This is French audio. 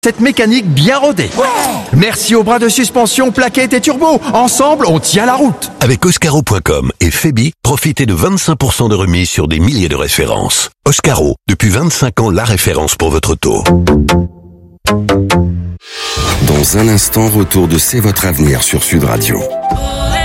Cette mécanique bien rodée. Ouais. Merci aux bras de suspension, plaquettes et turbo. Ensemble, on tient la route. Avec Oscaro.com et Febi, profitez de 25% de remise sur des milliers de références. Oscaro, depuis 25 ans, la référence pour votre auto. Dans un instant, retour de C'est votre avenir sur Sud Radio.